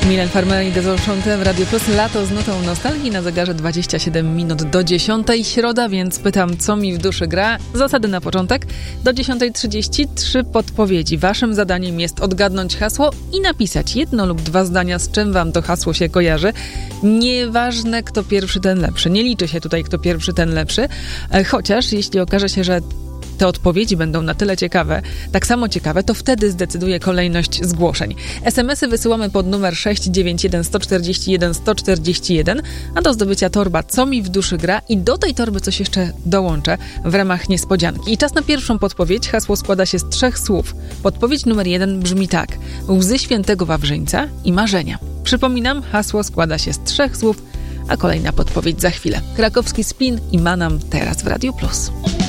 Mylène Farmer i Des Enchantés w Radio Plus. Lato z nutą nostalgii, na zegarze 27 minut do 10. Środa, więc pytam, co mi w duszy gra. Zasady na początek. Do 10:30 3 podpowiedzi. Waszym zadaniem jest odgadnąć hasło i napisać 1 lub 2 zdania, z czym wam to hasło się kojarzy. Nieważne, kto pierwszy, ten lepszy. Nie liczy się tutaj, kto pierwszy, ten lepszy. Chociaż jeśli okaże się, że te odpowiedzi będą na tyle ciekawe, tak samo ciekawe, to wtedy zdecyduje kolejność zgłoszeń. SMS-y wysyłamy pod numer 691 141 141, a do zdobycia torba Co mi w duszy gra i do tej torby coś jeszcze dołączę w ramach niespodzianki. I czas na pierwszą podpowiedź. Hasło składa się z 3 słów. Podpowiedź numer 1 brzmi tak: Łzy Świętego Wawrzyńca i marzenia. Przypominam, hasło składa się z 3 słów, a kolejna podpowiedź za chwilę. Krakowski Spin i Manam teraz w Radio Plus.